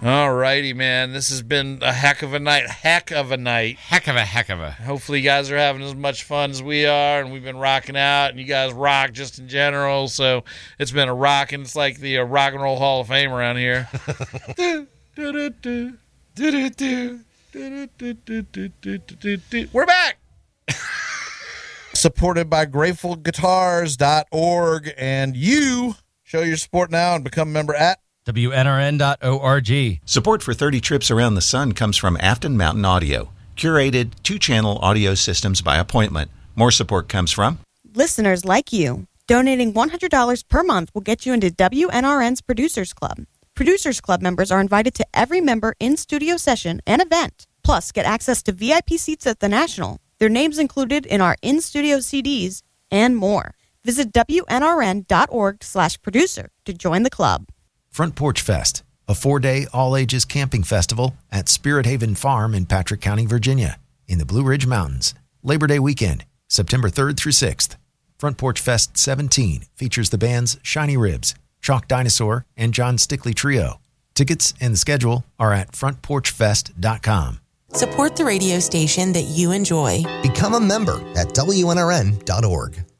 All righty, man. This has been a heck of a night. Heck of a. Hopefully you guys are having as much fun as we are, and we've been rocking out, and you guys rock just in general. So it's been a rock, and it's like the Rock and Roll Hall of Fame around here. We're back. Supported by GratefulGuitars.org, and you show your support now and become a member at WNRN.org. Support for 30 Trips Around the Sun comes from Afton Mountain Audio. Curated 2-channel audio systems by appointment. More support comes from listeners like you. Donating $100 per month will get you into WNRN's Producers Club. Producers Club members are invited to every member in-studio session and event. Plus, get access to VIP seats at the National, their names included in our in-studio CDs, and more. Visit WNRN.org/producer to join the club. Front Porch Fest, a 4-day all-ages camping festival at Spirit Haven Farm in Patrick County, Virginia, in the Blue Ridge Mountains. Labor Day weekend, September 3rd through 6th. Front Porch Fest 17 features the bands Shiny Ribs, Chalk Dinosaur, and John Stickley Trio. Tickets and the schedule are at frontporchfest.com. Support the radio station that you enjoy. Become a member at WNRN.org.